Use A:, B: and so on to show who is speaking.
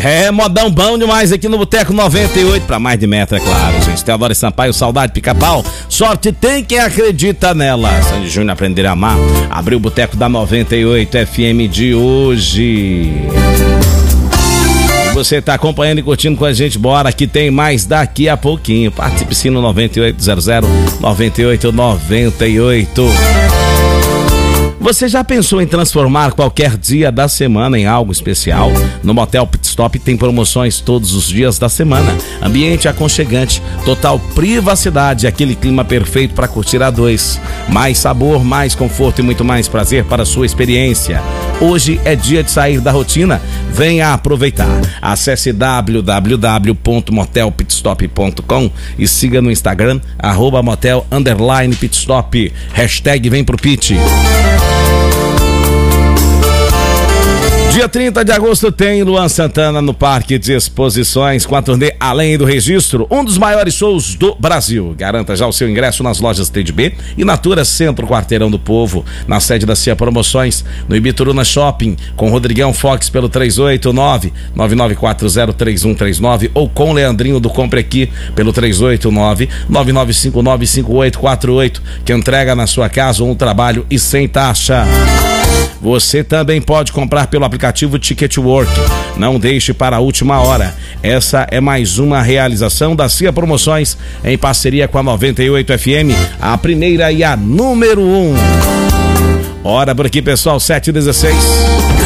A: É, modão bom demais aqui no Boteco 98, pra mais de metro, é claro, gente. Teodoro Sampaio, saudade, Pica-Pau. Sorte tem quem acredita nela. Sandy Júnior, aprender a amar. Abriu o Boteco da 98 FM de hoje. Você tá acompanhando e curtindo com a gente, bora, que tem mais daqui a pouquinho. Participe sim no 9800-9898. Você já pensou em transformar qualquer dia da semana em algo especial? No Motel Pit Stop tem promoções todos os dias da semana. Ambiente aconchegante, total privacidade, aquele clima perfeito para curtir a dois. Mais sabor, mais conforto e muito mais prazer para a sua experiência. Hoje é dia de sair da rotina. Venha aproveitar. Acesse www.motelpitstop.com e siga no Instagram @motel_pitstop. Hashtag vem pro Pit. Dia 30 de agosto tem Luan Santana no Parque de Exposições com a turnê Além do Registro, um dos maiores shows do Brasil. Garanta já o seu ingresso nas lojas TDB e Natura Centro Quarteirão do Povo, na sede da CIA Promoções, no Ibituruna Shopping, com Rodrigão Fox pelo 389-9940-3139 ou com Leandrinho do Compre Aqui pelo 389-9959-5848, que entrega na sua casa um trabalho e sem taxa. Você também pode comprar pelo aplicativo Ticketwork. Não deixe para a última hora. Essa é mais uma realização da CIA Promoções em parceria com a 98 FM, a primeira e a número 1. Hora por aqui, pessoal, 7h16.